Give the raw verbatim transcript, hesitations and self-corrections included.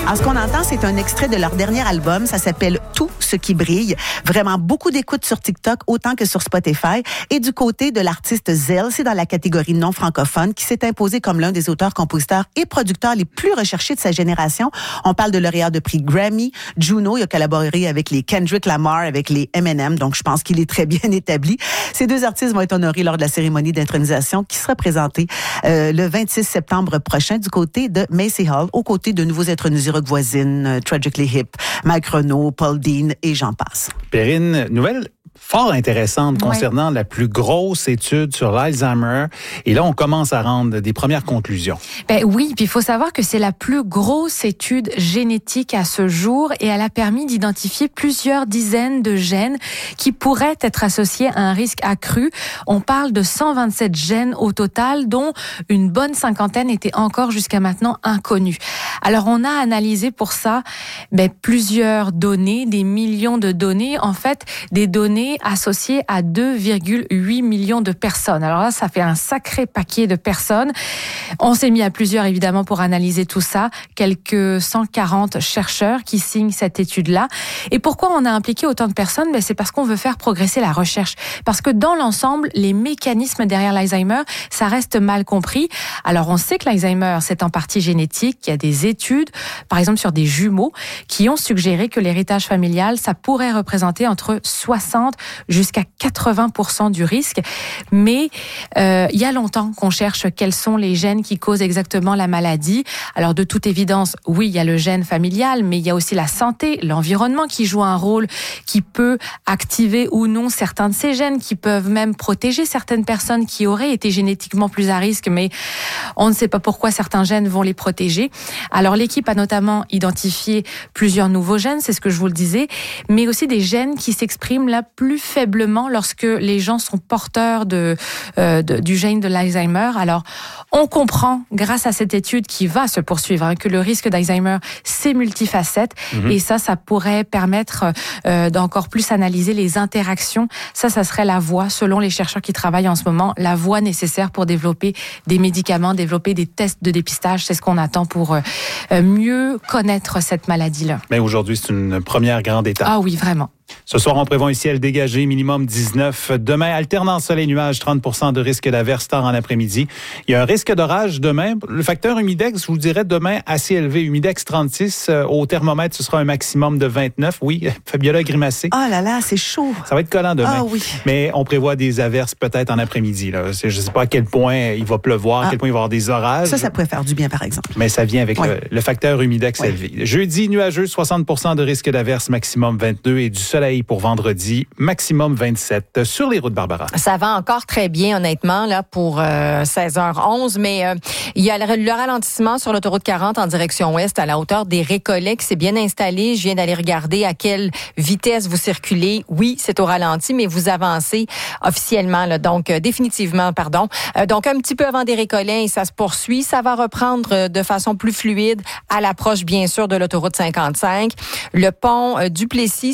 Alors, ce qu'on entend, c'est un extrait de leur dernier album. Ça s'appelle Tout ce qui brille. Vraiment beaucoup d'écoute sur TikTok, autant que sur Spotify. Et du côté de l'artiste Zell, c'est dans la catégorie non francophone, qui s'est imposé comme l'un des auteurs, compositeurs et producteurs les plus recherchés de sa génération. On parle de lauréat de prix Grammy, Juno. Il a collaboré avec les Kendrick Lamar, avec les Eminem. Donc, je pense qu'il est très bien établi. Ces deux artistes vont être honorés lors de la cérémonie d'intronisation qui sera présentée euh, le vingt-six septembre prochain du côté de Macy Hall, aux côtés de nouveaux intronisés rock voisine, euh, Tragically Hip, Mike Renaud, Paul Dean et j'en passe. Perrine, nouvelle fort intéressante concernant ouais. la plus grosse étude sur l'Alzheimer. Et là, on commence à rendre des premières conclusions. Ben oui, puis il faut savoir que c'est la plus grosse étude génétique à ce jour et elle a permis d'identifier plusieurs dizaines de gènes qui pourraient être associés à un risque accru. On parle de cent vingt-sept gènes au total, dont une bonne cinquantaine étaient encore jusqu'à maintenant inconnus. Alors, on a analysé pour ça ben, plusieurs données, des millions de données, en fait, des données associées à deux virgule huit millions de personnes. Alors là, ça fait un sacré paquet de personnes. On s'est mis à plusieurs, évidemment, pour analyser tout ça. Quelques cent quarante chercheurs qui signent cette étude-là. Et pourquoi on a impliqué autant de personnes? Ben, c'est parce qu'on veut faire progresser la recherche. Parce que dans l'ensemble, les mécanismes derrière l'Alzheimer, ça reste mal compris. Alors, on sait que l'Alzheimer, c'est en partie génétique. Il y a des études, par exemple, sur des jumeaux, qui ont suggéré que l'héritage familial, ça pourrait représenter entre soixante jusqu'à quatre-vingts pour cent du risque. Mais euh, il y a longtemps qu'on cherche quels sont les gènes qui causent exactement la maladie. Alors de toute évidence, oui, il y a le gène familial, mais il y a aussi la santé, l'environnement qui joue un rôle, qui peut activer ou non certains de ces gènes, qui peuvent même protéger certaines personnes qui auraient été génétiquement plus à risque, mais on ne sait pas pourquoi certains gènes vont les protéger. Alors l'équipe a notamment identifié plusieurs nouveaux gènes, c'est ce que je vous le disais, mais aussi des gènes qui s'expriment là plus faiblement lorsque les gens sont porteurs de, euh, de du gène de l'Alzheimer. Alors, on comprend, grâce à cette étude qui va se poursuivre, hein, que le risque d'Alzheimer, c'est multifacette. Mm-hmm. Et ça, ça pourrait permettre euh, d'encore plus analyser les interactions. Ça, ça serait la voie, selon les chercheurs qui travaillent en ce moment, la voie nécessaire pour développer des médicaments, développer des tests de dépistage. C'est ce qu'on attend pour euh, mieux connaître cette maladie-là. Mais aujourd'hui, c'est une première grande étape. Ah oui, vraiment. Ce soir, on prévoit un ciel dégagé, minimum dix-neuf. Demain, alternance soleil-nuage, trente pour cent de risque d'averse tard en après-midi. Il y a un risque d'orage demain. Le facteur humidex, je vous dirais, demain, assez élevé. Humidex trente-six. Au thermomètre, ce sera un maximum de vingt-neuf. Oui, Fabiola a grimacé. Oh là là, c'est chaud. Ça va être collant demain. Ah oui. Mais on prévoit des averses peut-être en après-midi. Là. Je ne sais pas à quel point il va pleuvoir, ah. à quel point il va y avoir des orages. Ça, ça pourrait faire du bien, par exemple. Mais ça vient avec ouais. le, le facteur humidex ouais. élevé. Jeudi, nuageux, soixante pour cent de risque d'averse, maximum vingt-deux. Et du soleil pour vendredi, maximum vingt-sept. Sur les routes, Barbara. Ça va encore très bien, honnêtement, là, pour euh, seize heures onze, mais euh, il y a le, le ralentissement sur l'autoroute quarante en direction ouest à la hauteur des Récollets qui s'est bien installé. Je viens d'aller regarder à quelle vitesse vous circulez. Oui, c'est au ralenti, mais vous avancez officiellement, là, donc euh, définitivement, pardon. Euh, donc, un petit peu avant des Récollets, et ça se poursuit. Ça va reprendre euh, de façon plus fluide à l'approche, bien sûr, de l'autoroute cinquante-cinq. Le pont euh, du Plessis